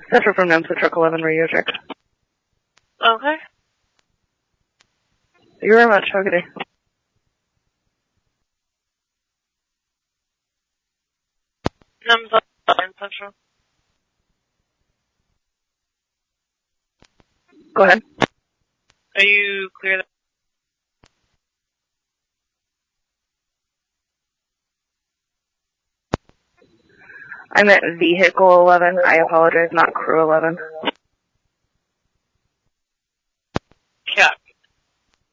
Central from NEMS to truck 11 radio check. Okay. Thank you very much. Have a good day. NEMS 11 Central. Go ahead. Are you clear? I meant vehicle 11. I apologize, not crew 11.